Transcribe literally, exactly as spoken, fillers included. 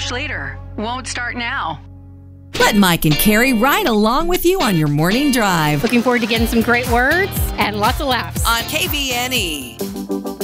much later. Won't start now. Let Mike and Carrie ride along with you on your morning drive Looking forward to getting some great words and lots of laughs. on K V N E.